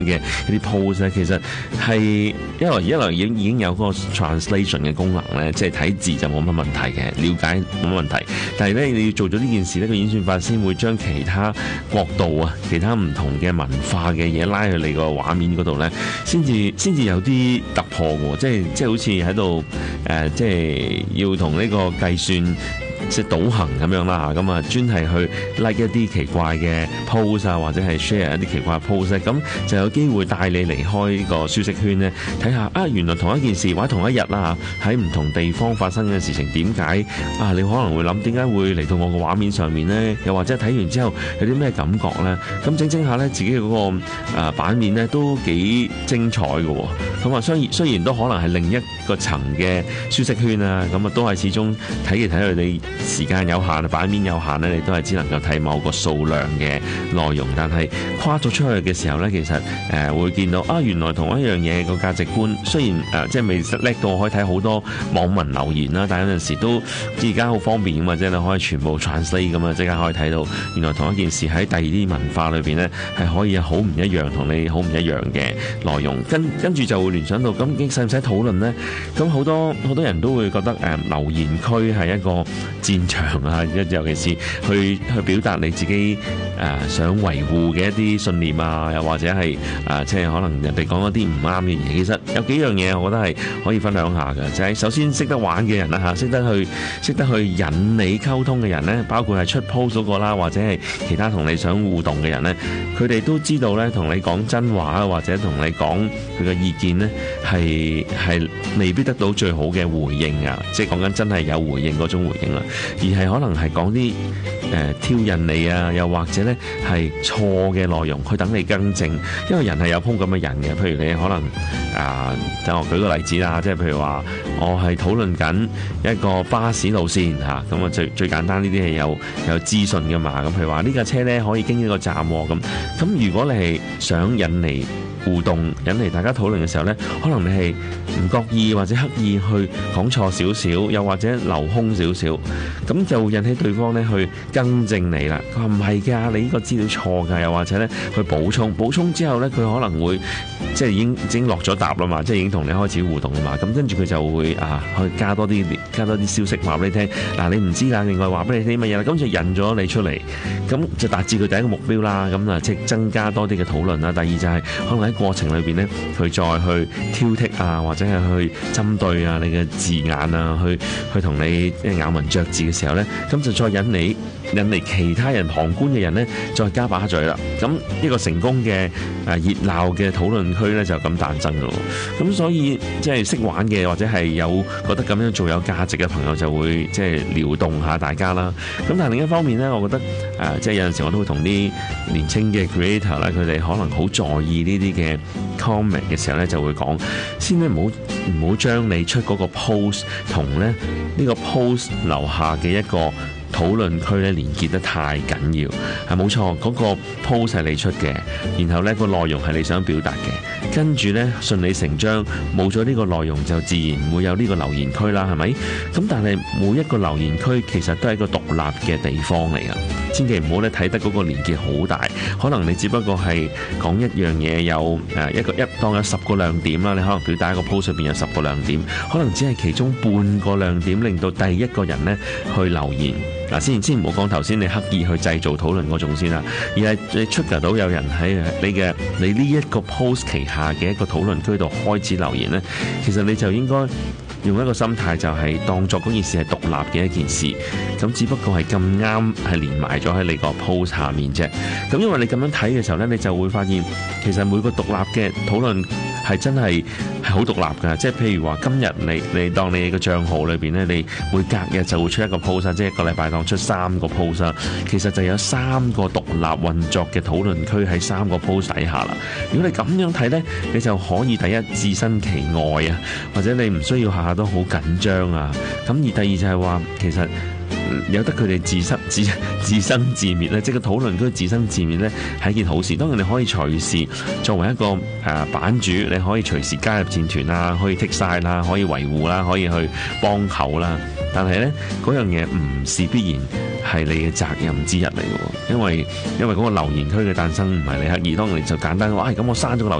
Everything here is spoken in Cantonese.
嘅一啲 post 咧，其實係一來已經有嗰個 translation 嘅功能咧，即係睇字就冇乜問題嘅，了解冇乜問題。但係咧，你要做咗呢件事呢，個演算法先會將其他國度啊、其他唔同嘅文化嘅嘢拉去你個畫面嗰度咧，先至有啲突破喎。即係好似喺度即係要同呢個計算。即係導行咁樣啦，咁啊專係去 like 一啲奇怪嘅 post 啊，或者係 share 一啲奇怪嘅 post 咧，咁就有機會帶你離開呢個舒適圈咧，睇下啊原來同一件事或者同一日啦，喺唔同地方發生嘅事情，點解啊？你可能會諗點解會嚟到我個畫面上面咧？又或者睇完之後有啲咩感覺咧？咁整下咧，自己嗰個版面咧都幾精彩嘅喎。咁啊，雖然都可能係另一個層嘅舒適圈啊，咁啊都係始終睇嚟睇去你。時間有限，版面有限咧，你都係只能夠睇某個數量嘅內容。但係跨咗出去嘅時候咧，其實會見到啊，原來同一樣嘢個價值觀，雖然即係未叻到我可以睇好多網民留言啦，但係有陣時都而家好方便㗎嘛，即係你可以全部 translate 咁啊，即刻可以睇到原來同一件事喺第二啲文化裏邊咧係可以好唔一樣，同你好唔一樣嘅內容。跟住就會聯想到咁，使唔使討論咧？咁好多人都會覺得留言區係一個戰場啊，尤其是去表達你自己想維護嘅一啲信念啊，又或者係即係可能人哋講一啲唔啱嘅嘢。其實有幾樣嘢，我覺得係可以分享下嘅，就係首先識得玩嘅人啦嚇，識得去引你溝通嘅人咧，包括係出 post 嗰個啦，或者係其他同你想互動嘅人咧，佢哋都知道咧，同你講真話啊，或者同你講佢嘅意見咧，係未必得到最好嘅回應啊，即係講緊真係有回應嗰種回應啦。而係可能係講啲挑釁你啊，又或者咧係錯嘅內容，去等你更正。因為人係有鋪咁嘅人嘅，譬如你可能等我舉個例子啦，即係譬如話我係討論緊一個巴士路線嚇，咁啊最簡單呢啲係有資訊㗎嘛。咁譬如話呢架車咧可以經呢個站喎，咁如果你係想引嚟互動，引嚟大家討論嘅時候呢，可能你係唔覺意或者刻意去講錯少少，又或者留空少少，咁就會引起對方呢去更正你啦。佢話唔係㗎，你呢個資料錯㗎，又或者呢去補充之後呢，佢可能會即係已經落咗答啦嘛，即係已經同你開始互動啦嘛。咁跟住佢就會去加多啲消息話俾你聽。嗱，你唔知㗎，另外話俾你聽乜嘢啦，咁就引咗你出嚟，咁就達至佢第一個目標啦。咁即係增加多啲嘅討論啦。第二就係可能喺過程裏邊咧，佢再去挑剔啊，或者係去針對啊你嘅字眼啊，去同你咬文嚼字嘅時候咧，咁就再引嚟其他人旁觀嘅人咧，再加把嘴啦。咁一個成功嘅熱鬧嘅討論區咧，就咁誕生咯。咁所以即係識玩嘅，或者係有覺得咁樣做有價值嘅朋友，就會即係撩動下大家啦。咁但係另一方面咧，我覺得即係有陣時我都會同啲年青嘅 creator 咧，佢哋可能好在意呢啲嘅 comment 嘅時候咧，就會講先咧，唔好將你出嗰個 post 同咧呢個 post 樓下嘅一個討論區咧連結得太緊要，係冇錯，嗰個 post 係你出嘅，然後咧個內容係你想表達嘅，跟住咧順理成章冇咗呢個內容就自然唔會有呢個留言區啦，係咪？咁但係每一個留言區其實都係一個獨立嘅地方嚟㗎，千祈唔好咧睇得嗰個連結好大，可能你只不過係講一樣嘢有當有10個亮點啦，你可能表達一個 post 上邊有10個亮點，可能只係其中半個亮點令到第一個人咧去留言。嗱，先唔好講頭先你刻意去製造討論嗰種先啦，而係你trigger到有人喺你呢一個 post 旗下嘅一個討論區度開始留言咧，其實你就應該用一個心態，就係當作嗰件事係獨立嘅一件事，咁只不過係咁啱係連埋咗喺你個 post 下面啫。咁因為你咁樣睇嘅時候咧，你就會發現其實每個獨立嘅討論係真係好獨立㗎。即係譬如話今日你當你個帳號裏邊咧，你每隔日就會出一個 post， 即係一個禮拜當出3個 post， 其實就有3個獨立運作嘅討論區喺3個 post 底下啦。如果你咁樣睇咧，你就可以第一置身其外啊，或者你唔需要下下都好緊張啊。咁而第二就係話其實有得佢哋自生自滅咧，即係個討論區自生自滅咧係一件好事。當然你可以隨時作為一個版主，你可以隨時加入戰團啦，可以剔晒啦，可以維護啦，可以去幫口啦。 但係咧嗰樣嘢唔是必然係你嘅責任之一嚟嘅喎，因為嗰個留言區嘅誕生唔係你刻意，當你就簡單話，咁我刪咗個留